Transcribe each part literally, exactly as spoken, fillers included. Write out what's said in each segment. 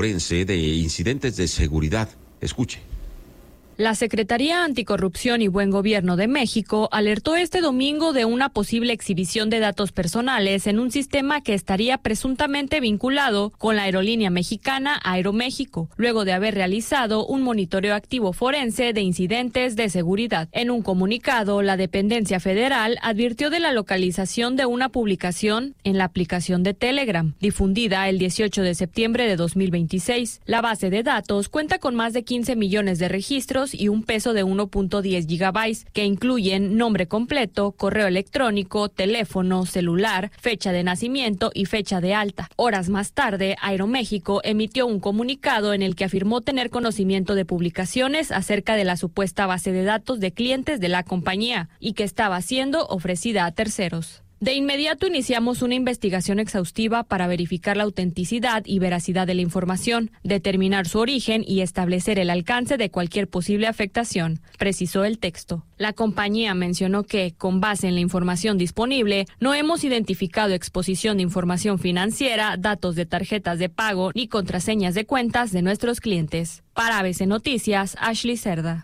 forense de incidentes de seguridad. Escuche. La Secretaría Anticorrupción y Buen Gobierno de México alertó este domingo de una posible exhibición de datos personales en un sistema que estaría presuntamente vinculado con la aerolínea mexicana Aeroméxico, luego de haber realizado un monitoreo activo forense de incidentes de seguridad. En un comunicado, la dependencia federal advirtió de la localización de una publicación en la aplicación de Telegram, difundida el dieciocho de septiembre de dos mil veintiséis. La base de datos cuenta con más de quince millones de registros y un peso de uno punto diez gigabytes, que incluyen nombre completo, correo electrónico, teléfono, celular, fecha de nacimiento y fecha de alta. Horas más tarde, Aeroméxico emitió un comunicado en el que afirmó tener conocimiento de publicaciones acerca de la supuesta base de datos de clientes de la compañía y que estaba siendo ofrecida a terceros. De inmediato iniciamos una investigación exhaustiva para verificar la autenticidad y veracidad de la información, determinar su origen y establecer el alcance de cualquier posible afectación, precisó el texto. La compañía mencionó que, con base en la información disponible, no hemos identificado exposición de información financiera, datos de tarjetas de pago ni contraseñas de cuentas de nuestros clientes. Para A B C Noticias, Ashley Cerda.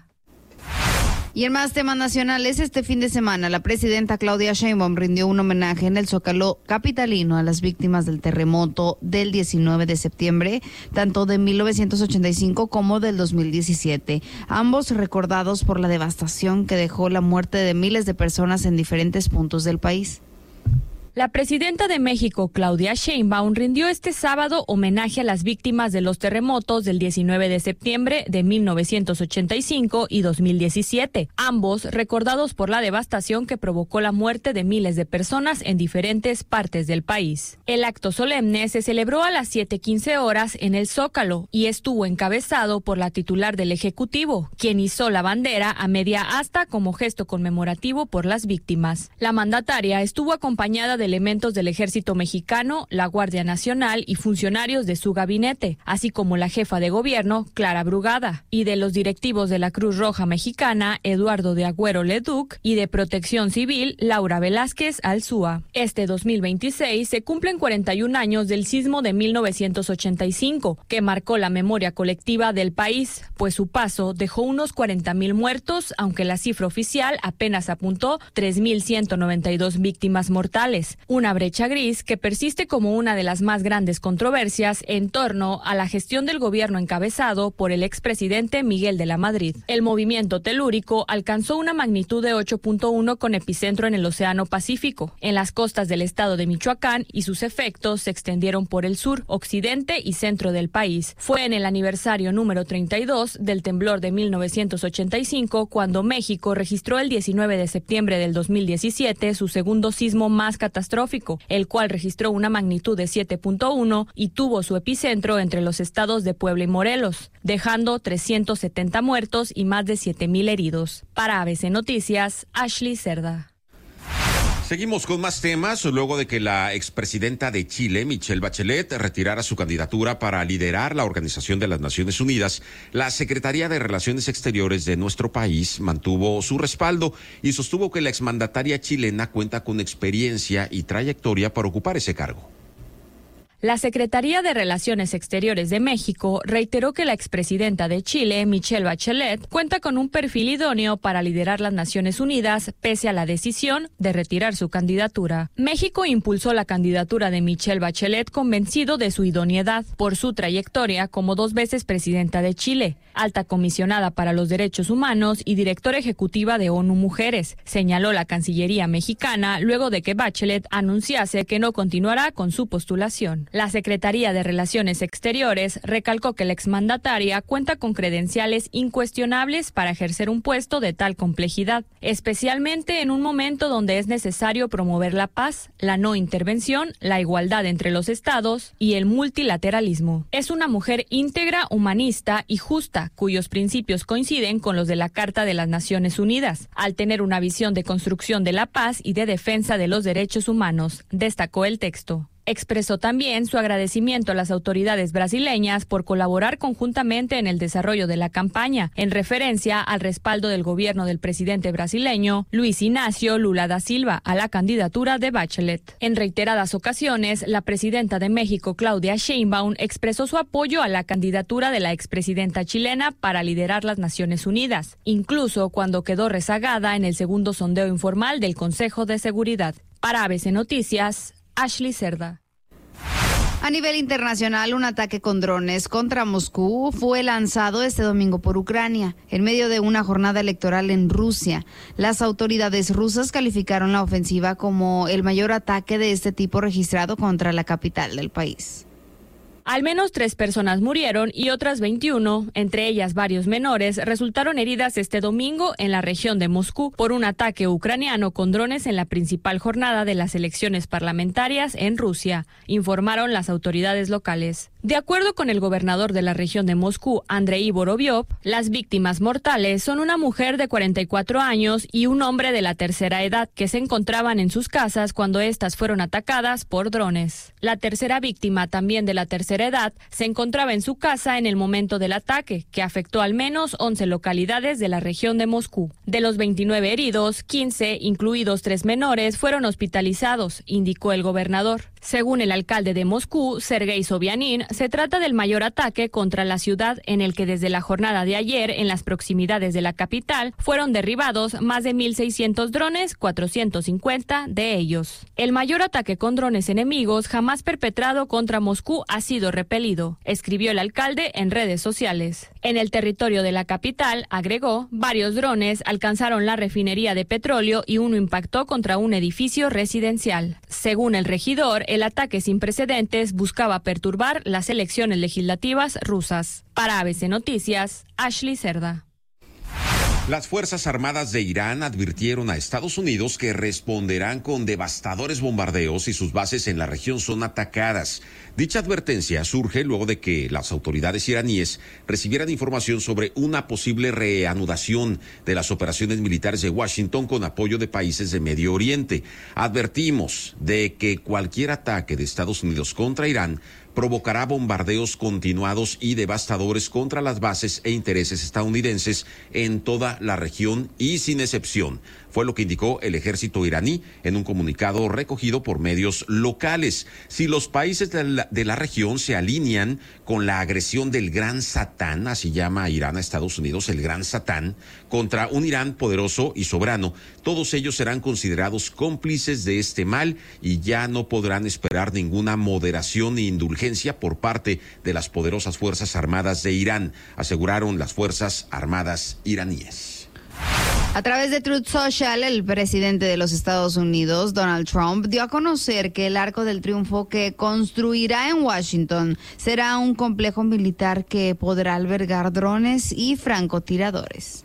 Y en más temas nacionales, este fin de semana, la presidenta Claudia Sheinbaum rindió un homenaje en el Zócalo capitalino a las víctimas del terremoto del diecinueve de septiembre, tanto de mil novecientos ochenta y cinco como del dos mil diecisiete, ambos recordados por la devastación que dejó la muerte de miles de personas en diferentes puntos del país. La presidenta de México, Claudia Sheinbaum, rindió este sábado homenaje a las víctimas de los terremotos del diecinueve de septiembre de mil novecientos ochenta y cinco y dos mil diecisiete, ambos recordados por la devastación que provocó la muerte de miles de personas en diferentes partes del país. El acto solemne se celebró a las siete quince horas en el Zócalo y estuvo encabezado por la titular del Ejecutivo, quien izó la bandera a media asta como gesto conmemorativo por las víctimas. La mandataria estuvo acompañada de elementos del Ejército Mexicano, la Guardia Nacional y funcionarios de su gabinete, así como la jefa de gobierno, Clara Brugada, y de los directivos de la Cruz Roja Mexicana, Eduardo de Agüero Leduc, y de Protección Civil, Laura Velázquez Alzúa. Este dos mil veintiséis se cumplen cuarenta y un años del sismo de mil novecientos ochenta y cinco, que marcó la memoria colectiva del país, pues su paso dejó unos cuarenta mil muertos, aunque la cifra oficial apenas apuntó tres mil ciento noventa y dos víctimas mortales. Una brecha gris que persiste como una de las más grandes controversias en torno a la gestión del gobierno encabezado por el expresidente Miguel de la Madrid. El movimiento telúrico alcanzó una magnitud de ocho punto uno con epicentro en el Océano Pacífico, en las costas del estado de Michoacán, y sus efectos se extendieron por el sur, occidente y centro del país. Fue en el aniversario número treinta y dos del temblor de mil novecientos ochenta y cinco cuando México registró el diecinueve de septiembre del dos mil diecisiete su segundo sismo más catastrófico, el cual registró una magnitud de siete punto uno y tuvo su epicentro entre los estados de Puebla y Morelos, dejando trescientos setenta muertos y más de siete mil heridos. Para A B C Noticias, Ashley Cerda. Seguimos con más temas, luego de que la expresidenta de Chile, Michelle Bachelet, retirara su candidatura para liderar la Organización de las Naciones Unidas. La Secretaría de Relaciones Exteriores de nuestro país mantuvo su respaldo y sostuvo que la exmandataria chilena cuenta con experiencia y trayectoria para ocupar ese cargo. La Secretaría de Relaciones Exteriores de México reiteró que la expresidenta de Chile, Michelle Bachelet, cuenta con un perfil idóneo para liderar las Naciones Unidas, pese a la decisión de retirar su candidatura. México impulsó la candidatura de Michelle Bachelet convencido de su idoneidad por su trayectoria como dos veces presidenta de Chile, alta comisionada para los derechos humanos y directora ejecutiva de ONU Mujeres, señaló la Cancillería mexicana luego de que Bachelet anunciase que no continuará con su postulación. La Secretaría de Relaciones Exteriores recalcó que la exmandataria cuenta con credenciales incuestionables para ejercer un puesto de tal complejidad, especialmente en un momento donde es necesario promover la paz, la no intervención, la igualdad entre los estados y el multilateralismo. Es una mujer íntegra, humanista y justa, cuyos principios coinciden con los de la Carta de las Naciones Unidas, al tener una visión de construcción de la paz y de defensa de los derechos humanos, destacó el texto. Expresó también su agradecimiento a las autoridades brasileñas por colaborar conjuntamente en el desarrollo de la campaña, en referencia al respaldo del gobierno del presidente brasileño Luis Ignacio Lula da Silva a la candidatura de Bachelet. En reiteradas ocasiones, la presidenta de México, Claudia Sheinbaum, expresó su apoyo a la candidatura de la expresidenta chilena para liderar las Naciones Unidas, incluso cuando quedó rezagada en el segundo sondeo informal del Consejo de Seguridad. Para A B C Noticias, Ashley Cerda. A nivel internacional, un ataque con drones contra Moscú fue lanzado este domingo por Ucrania, en medio de una jornada electoral en Rusia. Las autoridades rusas calificaron la ofensiva como el mayor ataque de este tipo registrado contra la capital del país. Al menos tres personas murieron y otras veintiuno, entre ellas varios menores, resultaron heridas este domingo en la región de Moscú por un ataque ucraniano con drones en la principal jornada de las elecciones parlamentarias en Rusia, informaron las autoridades locales. De acuerdo con el gobernador de la región de Moscú, Andrei Vorobyov, las víctimas mortales son una mujer de cuarenta y cuatro años y un hombre de la tercera edad que se encontraban en sus casas cuando estas fueron atacadas por drones. La tercera víctima, también de la tercera edad, se encontraba en su casa en el momento del ataque, que afectó al menos once localidades de la región de Moscú. De los veintinueve heridos, quince, incluidos tres menores, fueron hospitalizados, indicó el gobernador. Según el alcalde de Moscú, Sergei Sobyanin, se trata del mayor ataque contra la ciudad en el que desde la jornada de ayer, en las proximidades de la capital, fueron derribados más de mil seiscientos drones, cuatrocientos cincuenta de ellos. El mayor ataque con drones enemigos jamás perpetrado contra Moscú ha sido repelido, escribió el alcalde en redes sociales. En el territorio de la capital, agregó, varios drones alcanzaron la refinería de petróleo y uno impactó contra un edificio residencial. Según el regidor, el ataque sin precedentes buscaba perturbar las elecciones legislativas rusas. Para A B C Noticias, Ashley Cerda. Las Fuerzas Armadas de Irán advirtieron a Estados Unidos que responderán con devastadores bombardeos si sus bases en la región son atacadas. Dicha advertencia surge luego de que las autoridades iraníes recibieran información sobre una posible reanudación de las operaciones militares de Washington con apoyo de países de Medio Oriente. Advertimos de que cualquier ataque de Estados Unidos contra Irán provocará bombardeos continuados y devastadores contra las bases e intereses estadounidenses en toda la región y sin excepción. Fue lo que indicó el ejército iraní en un comunicado recogido por medios locales. Si los países de la, de la región se alinean con la agresión del Gran Satán, así llama Irán a Estados Unidos, el Gran Satán, contra un Irán poderoso y soberano, todos ellos serán considerados cómplices de este mal y ya no podrán esperar ninguna moderación ni indulgencia por parte de las poderosas Fuerzas Armadas de Irán, aseguraron las Fuerzas Armadas iraníes. A través de Truth Social, el presidente de los Estados Unidos, Donald Trump, dio a conocer que el Arco del Triunfo que construirá en Washington será un complejo militar que podrá albergar drones y francotiradores.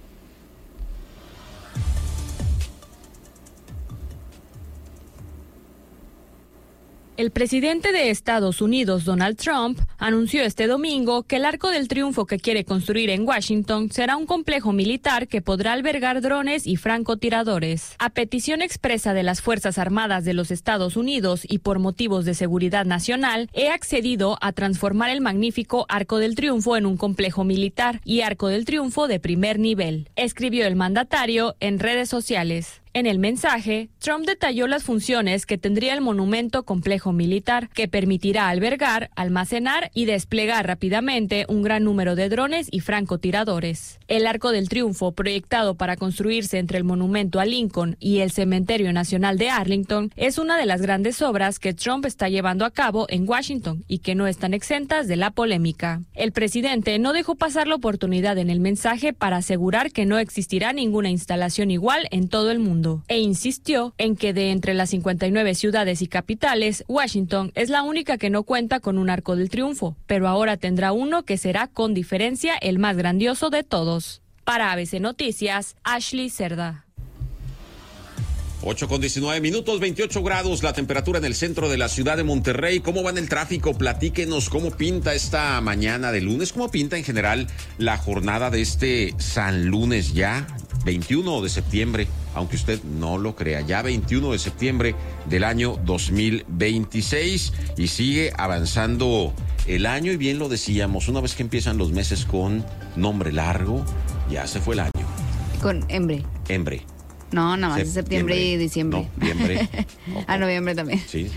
El presidente de Estados Unidos, Donald Trump, anunció este domingo que el Arco del Triunfo que quiere construir en Washington será un complejo militar que podrá albergar drones y francotiradores. A petición expresa de las Fuerzas Armadas de los Estados Unidos y por motivos de seguridad nacional, he accedido a transformar el magnífico Arco del Triunfo en un complejo militar y Arco del Triunfo de primer nivel, escribió el mandatario en redes sociales. En el mensaje, Trump detalló las funciones que tendría el monumento complejo militar, que permitirá albergar, almacenar y desplegar rápidamente un gran número de drones y francotiradores. El Arco del Triunfo, proyectado para construirse entre el monumento a Lincoln y el Cementerio Nacional de Arlington, es una de las grandes obras que Trump está llevando a cabo en Washington y que no están exentas de la polémica. El presidente no dejó pasar la oportunidad en el mensaje para asegurar que no existirá ninguna instalación igual en todo el mundo, e insistió en que de entre las cincuenta y nueve ciudades y capitales, Washington es la única que no cuenta con un Arco del Triunfo, pero ahora tendrá uno que será con diferencia el más grandioso de todos. Para A B C Noticias, Ashley Cerda. ocho con diecinueve minutos, veintiocho grados la temperatura en el centro de la ciudad de Monterrey. ¿Cómo va en el tráfico? Platíquenos cómo pinta esta mañana de lunes, cómo pinta en general la jornada de este San Lunes ya. veintiuno de septiembre, aunque usted no lo crea, ya veintiuno de septiembre del año dos mil veintiséis y sigue avanzando el año y bien lo decíamos, una vez que empiezan los meses con nombre largo, ya se fue el año. Con hembre. Hembre. No, nada más es septiembre y diciembre. No, noviembre. A noviembre también. Sí.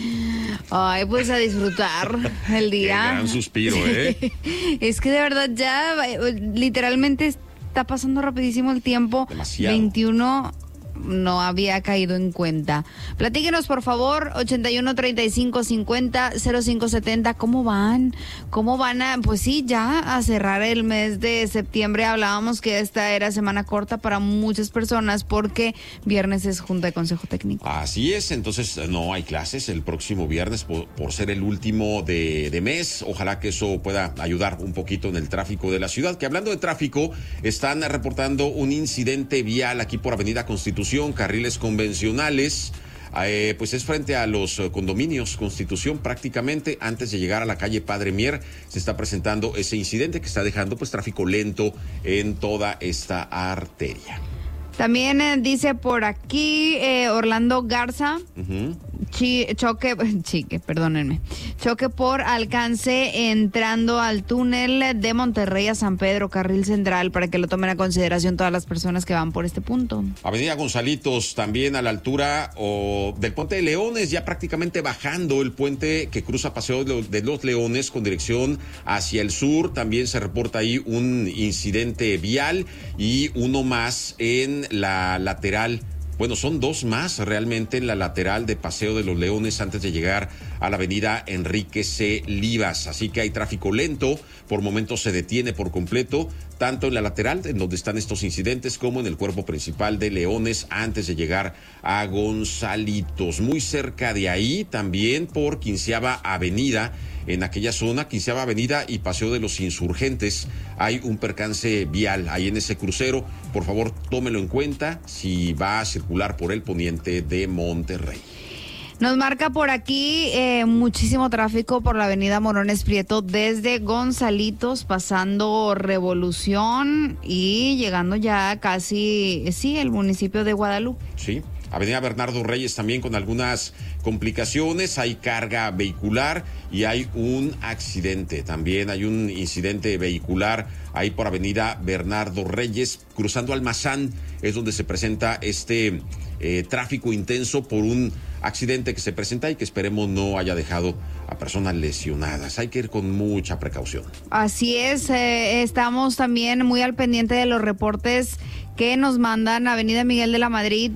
Ay, pues a disfrutar el día. Qué gran suspiro, ¿eh? Es que de verdad ya literalmente está pasando rapidísimo el tiempo. Demasiado. veintiuno no había caído en cuenta. Platíquenos, por favor, ochenta y uno, treinta y cinco, cincuenta, cero cinco setenta. ¿Cómo van? ¿Cómo van a, pues sí, ya a cerrar el mes de septiembre? Hablábamos que esta era semana corta para muchas personas porque viernes es junta de consejo técnico. Así es, entonces no hay clases el próximo viernes por, por ser el último de, de mes. Ojalá que eso pueda ayudar un poquito en el tráfico de la ciudad. Que hablando de tráfico, están reportando un incidente vial aquí por Avenida Constitución, carriles convencionales. Eh, pues es frente a los condominios Constitución, prácticamente antes de llegar a la calle Padre Mier se está presentando ese incidente que está dejando pues tráfico lento en toda esta arteria. También eh, dice por aquí eh, Orlando Garza, Uh-huh. chi, choque, chique, perdónenme, choque por alcance entrando al túnel de Monterrey a San Pedro, carril central, para que lo tomen a consideración todas las personas que van por este punto. Avenida Gonzalitos, también a la altura o, del Puente de Leones, ya prácticamente bajando el puente que cruza Paseo de los, de los Leones con dirección hacia el sur. También se reporta ahí un incidente vial y uno más en la lateral. Bueno, son dos más realmente en la lateral de Paseo de los Leones antes de llegar a la avenida Enrique C. Livas. Así que hay tráfico lento, por momentos se detiene por completo, tanto en la lateral, en donde están estos incidentes, como en el cuerpo principal de Leones antes de llegar a Gonzalitos. Muy cerca de ahí, también por Quinceava Avenida, en aquella zona, Quinceava Avenida y Paseo de los Insurgentes, hay un percance vial ahí en ese crucero. Por favor, tómelo en cuenta si va a circular por el poniente de Monterrey. Nos marca por aquí eh, muchísimo tráfico por la avenida Morones Prieto desde Gonzalitos, pasando Revolución y llegando ya casi, sí, el municipio de Guadalupe. Sí. Avenida Bernardo Reyes también con algunas complicaciones, hay carga vehicular y hay un accidente, también hay un incidente vehicular ahí por Avenida Bernardo Reyes, cruzando Almazán, es donde se presenta este eh, tráfico intenso por un accidente que se presenta y que esperemos no haya dejado a personas lesionadas. Hay que ir con mucha precaución. Así es, eh, estamos también muy al pendiente de los reportes que nos mandan Avenida Miguel de la Madrid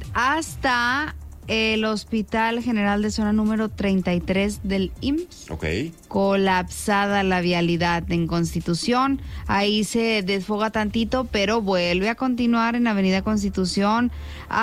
hasta el Hospital General de Zona número treinta y tres del I M S S. Ok. Colapsada la vialidad en Constitución. Ahí se desfoga tantito, pero vuelve a continuar en Avenida Constitución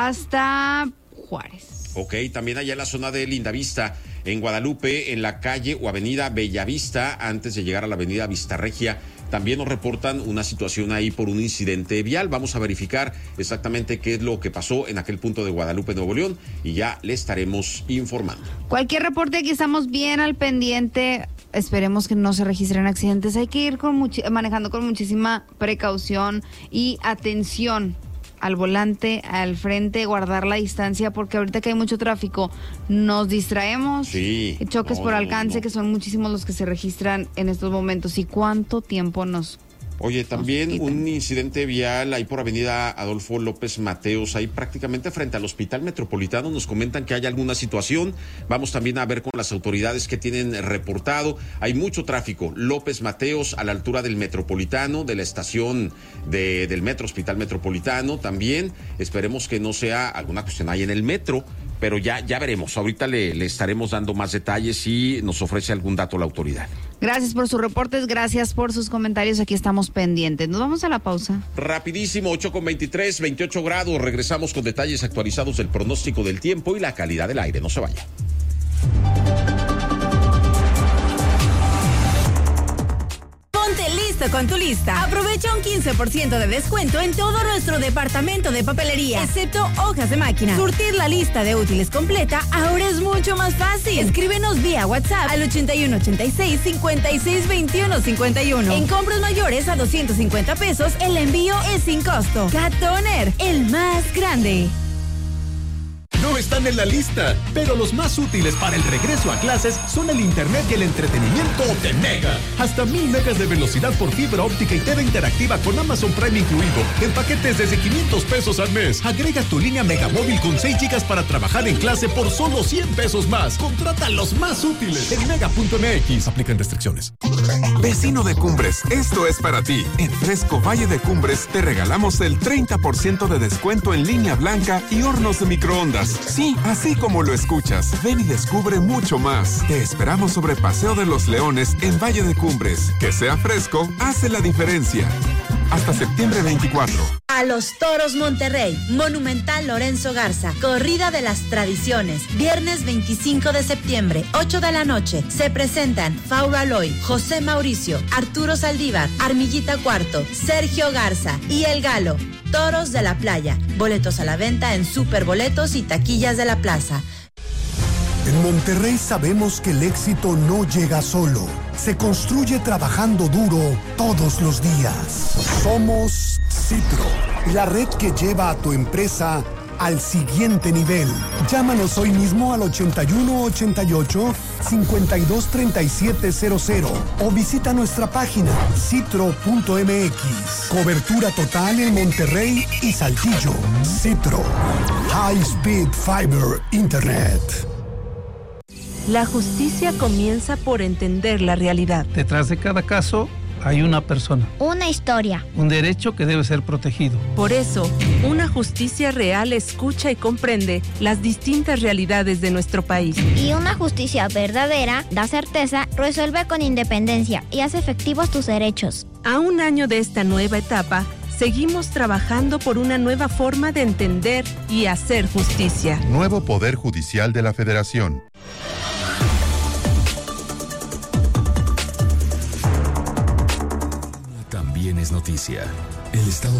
hasta Juárez. Ok, también allá en la zona de Lindavista, en Guadalupe, en la calle o avenida Bellavista, antes de llegar a la avenida Vistarregia, también nos reportan una situación ahí por un incidente vial. Vamos a verificar exactamente qué es lo que pasó en aquel punto de Guadalupe, Nuevo León, y ya le estaremos informando. Cualquier reporte, aquí estamos bien al pendiente. Esperemos que no se registren accidentes. Hay que ir con muchi- manejando con muchísima precaución y atención al volante, al frente, guardar la distancia, porque ahorita que hay mucho tráfico, nos distraemos. Sí. Choques No, por no, alcance, no. que son muchísimos los que se registran en estos momentos. ¿Y cuánto tiempo nos... Oye, también quitan? un incidente vial ahí por avenida Adolfo López Mateos, ahí prácticamente frente al Hospital Metropolitano. Nos comentan que hay alguna situación. Vamos también a ver con las autoridades que tienen reportado. Hay mucho tráfico. López Mateos a la altura del Metropolitano, de la estación de, del Metro, Hospital Metropolitano también. Esperemos que no sea alguna cuestión ahí en el metro, pero ya, ya veremos. Ahorita le, le estaremos dando más detalles si nos ofrece algún dato la autoridad. Gracias por sus reportes, gracias por sus comentarios, aquí estamos pendientes. Nos vamos a la pausa. Rapidísimo, ocho con veintitrés, veintiocho grados. Regresamos con detalles actualizados del pronóstico del tiempo y la calidad del aire. No se vaya. Ponte listo listo con tu lista. Aprovecha un quince por ciento de descuento en todo nuestro departamento de papelería, excepto hojas de máquina. Surtir la lista de útiles completa ahora es mucho más fácil. Escríbenos vía WhatsApp al ochenta y uno ochenta y seis cincuenta y seis veintiuno cincuenta y uno. En compras mayores a doscientos cincuenta pesos, el envío es sin costo. Cat Toner, el más grande. No están en la lista, pero los más útiles para el regreso a clases son el internet y el entretenimiento de Mega. Hasta mil megas de velocidad por fibra óptica y T V interactiva con Amazon Prime incluido, en paquetes desde quinientos pesos al mes. Agrega tu línea Mega Móvil con seis gigas para trabajar en clase por solo cien pesos más. Contrata los más útiles en mega punto m x. Aplican restricciones. Vecino de Cumbres, esto es para ti. En Fresco Valle de Cumbres te regalamos el treinta por ciento de descuento en línea blanca y hornos de microondas. Sí, así como lo escuchas. Ven y descubre mucho más. Te esperamos sobre Paseo de los Leones en Valle de Cumbres. Que sea fresco, hace la diferencia. Hasta septiembre veinticuatro. A los Toros Monterrey, Monumental Lorenzo Garza, Corrida de las Tradiciones, viernes veinticinco de septiembre, ocho de la noche. Se presentan Fauro Aloy, José Mauricio, Arturo Saldívar, Armillita Cuarto, Sergio Garza y El Galo. Toros de la Playa. Boletos a la venta en Superboletos y taquillas de la plaza. En Monterrey sabemos que el éxito no llega solo. Se construye trabajando duro todos los días. Somos Citro, la red que lleva a tu empresa al siguiente nivel. Llámanos hoy mismo al ochenta y uno ochenta y ocho cincuenta y dos treinta y siete cero cero o visita nuestra página citro punto m x. Cobertura total en Monterrey y Saltillo. Citro, High Speed Fiber Internet. La justicia comienza por entender la realidad. Detrás de cada caso hay una persona. Una historia. Un derecho que debe ser protegido. Por eso, una justicia real escucha y comprende las distintas realidades de nuestro país. Y una justicia verdadera da certeza, resuelve con independencia y hace efectivos tus derechos. A un año de esta nueva etapa, seguimos trabajando por una nueva forma de entender y hacer justicia. Nuevo Poder Judicial de la Federación. También es noticia. El Estado